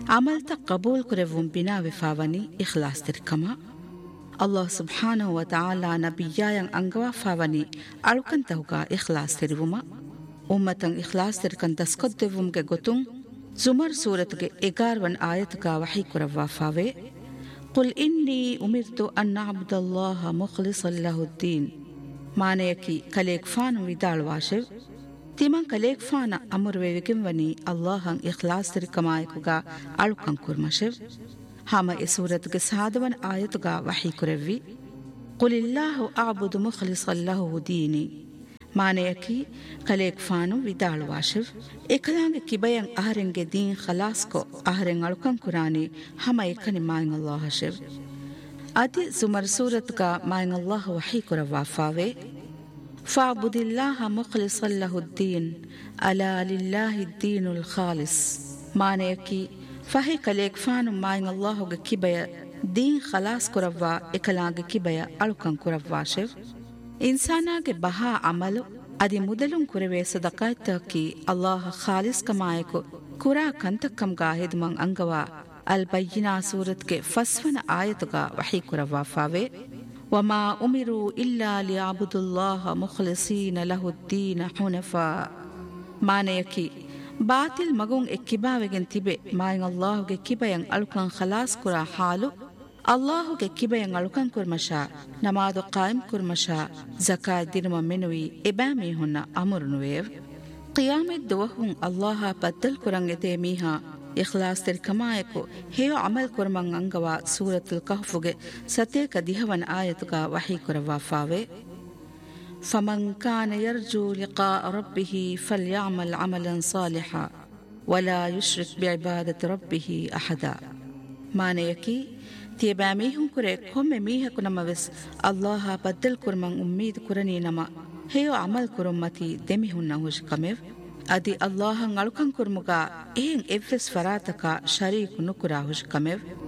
ಅಮಲ್ತ ಕಬೂಲ್ ಕುರೆವುಂ ಬಿನಾ ವಿಫಾವನಿ ಇಖ್ಲಾಸ್ ತಿರ್ಕಮ ಅಲ್ಲಾಹ್ ಸುಬ್ಹಾನಹು ವ ತಆಲಾ ನಬಿಯಾಯಂ ಅಂಗವಾ ಫಾವನಿ ಅಳುಕಂತಹುಗ ಇಖ್ಲಾಸ್ ತಿರುವುಮ ಉಮ್ಮತಂ ಇಖ್ಲಾಸ್ ತಿರ್ಕನ್ ದಸ್ಕೊದ್ದೆವುಂಗೆ ಗೊತ್ತುಂ ಜುಮರ್ ಸೂರತ್ಗೆ 11 ಆಯತುಗ ವಹಿ ಕುರವ್ವಾ ಫಾವೆ ಕುಲ್ ಇನ್ನಿ ಉಮಿರ್ತು ಅನ್ ಅಬ್ದಲ್ಲಾಹ ಮುಖ್ಲಿಸನ್ ಲಹುದ್ದೀನ್ ಮಾನೆಯಕಿ ಕಲೇಗ್ ಫಾನು ವಿದಾಳ್ವಾಶೆವ್ ತಿಮಂ ಕಲೇಗ್ ಫಾನ ಅಮುರ್ವೆವಿಗಿಂವನಿ ಅಲ್ಲಾಹಂ ಇಖ್ಲಾಸ್ ತಿರ್ಕಮಾಯಕುಗ ಅಳುಕಂ ಕುರ್ಮಶೆವ್ ಹಾಮ ಈ ಸೂರತ್ಗೆ ಸಾದವನ್ ಆಯತುಗ ವಹಿ ಕುರೆವ್ವಿ ಕುಲಿಲ್ಲಾಹು ಅಬುದು ಮುಖ್ಲಿಸನ್ ಲಹು ದೀನಿ ಮಾನೆಯಕಿ ಕಲೇಗ್ ಫಾನು ವಿದಾಳ್ವಾಶೆವ್ ಎಕಲಾಂಗೆ ಕಿಬಯಂ ಅಹರೆಂಗೆ ದೀನ್ ಖಲಾಸ್ಕೊ ಅಹರೆಂ ಅಳುಕಂ ಕುರಾನಿ ಹಮ ಎಕನಿ ಮಾಯಂ ಅಲ್ಲಾಹ ಶೆವ್ ಅದಿ ಜುಮರ್ ಸೂರತ್ಗ ಮಾಯಂ ಅಲ್ಲಾಹ ವಹಿ ಕುರವ್ವಾ ಫಾವೆ ಫಾಬುದಿಲ್ಲಾಹ ಮುಖ್ಲಿಸನ್ ಲಹುದ್ದೀನ್ ಅಲಾ ಲಿಲ್ಲಾಹಿ ದೀನುಲ್ ಖಾಲಿಸ್ ಮಾನೆಯಕಿ ಫಹಿ ಕಲೇಗ್ ಫಾನು ಮಾಯಂ ಅಲ್ಲಾಹುಗೆ ಕಿಬಯ ದೀನ್ ಖಲಾಸ್ ಕುರವ್ವಾ ಎಕಲಾಂಗೆ ಕಿಬಯ ಅಳುಕಂ ಕುರವ್ವಾ ಶೆವ್ ಇನ್ಸಾನಾಗೆ ಬಹಾ ಅಮಲು ಅದಿ ಮುದಲುಂ ಕುರವೆ ಸದಕಾಯ್ತಕಿ ಅಲ್ಲಾಹ ಖಾಲಿಸ್ ಕಮಾಯಕು ಕುರಾ ಕಂತಕ್ಕಂಗಾ ಹಿದ್ಮಂ ಅಂಗವಾ ಅಲ್ ಬಯ್ಯಿನಾ ಸೂರತ್ಗೆ ಫಸ್ವನ ಆಯತುಗ ವಹಿ ಕುರವ್ವಾ ಫಾವೆ ವಮಾ ಉಮಿರು ಇಲ್ಲಾ ಲಿಯಅಬುದುಲ್ಲಾಹ ಮುಖ್ಲಿಸೀನ ಲಹುದ್ದೀನ ಹುನಫಾ ಮಾನೆಯಕಿ ಬಾತಿಲ್ ಮಗುಂ ಎಕ್ಕಿಬಾವೆಗೆನ್ ತಿಬೆ ಮಾಯಂ ಅಲ್ಲಾಹುಗೆ ಕಿಬಯಂ ಅಳುಕಂ ಖಲಾಸ್ ಕುರಾ ಹಾಲು ಅಲ್ಲಾಹುಗೆ ಕಿಬಯಂ ಅಳುಕಂ ಕುರ್ಮಶಾ ನಮಾದು ಕಾಯಿಂ ಕುರ್ಮಶಾ ಜಕಾತ್ ದಿನಮ ಮೆನುವಿ ಎಬಾಮಿ ಹುನ್ನ ಅಮುರುನುವೇವ್ ಕಿಯಾಮೆತ್ ದುವಹುಂ ಅಲ್ಲಾಹ ಬದ್ದಲ್ ಕುರಂಗೆತೆ ಮೀಹಾ ಇಖ್ಲಾಸ್ ತಿರ್ಕಮಾಯಕು ಹೇಯೋ ಅಮಲ್ ಕುರ್ಮಂ ಅಂಗವಾ ಸೂರತುಲ್ ಕಹ್ಫುಗೆ ಸತೇಕ ದಿಹವನ್ ಆಯತುಗ ವಹಿ ಕುರವ್ವಾ ಫಾವೆ ಫಮನ್ ಕಾನ ಯರ್ಜು ಲಿಕಾ ರಬ್ಬಿಹಿ ಫಲ್ಯಅಮಲ್ ಅಮಲನ್ ಸಾಲಿಹಾ ವಲಾ ಯುಶ್ರಿಕ್ ಬಿಇಬಾದತಿ ರಬ್ಬಿಹಿ ಅಹದಾ ಮಾನೆಯಕಿ ತಿಯಬಾ ಮೀಹುಂ ಕುರೆ ಕೊಮ್ಮೆ ಮೀಹಕು ನಮವೆಸ್ ಅಲ್ಲಾಹ ಬದ್ದಲ್ ಕುರ್ಮಂ ಉಮ್ಮೀದ್ ಕುರನಿ ನಮ ಹೇಯೋ ಅಮಲ್ ಕುರುಮ್ಮತಿ ದೆಮಿಹುನ್ನ ಹುಷ್ ಕಮೆವ್ ಅದಿ ಅಲ್ಲಾಹಂ ಅಳುಕಂ ಕುರ್ಮುಗ ಏನ್ ಎವ್ವೆಸ್ ಫರಾತಕ ಶರೀಕು ನುಕುರಾ ಹುಷ್ ಕಮೆವ್